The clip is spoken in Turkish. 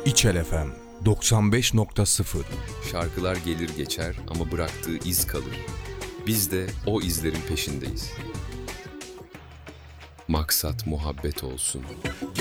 İçel FM 95.0. Şarkılar gelir geçer ama bıraktığı iz kalır. Biz de o izlerin peşindeyiz. Maksat muhabbet olsun.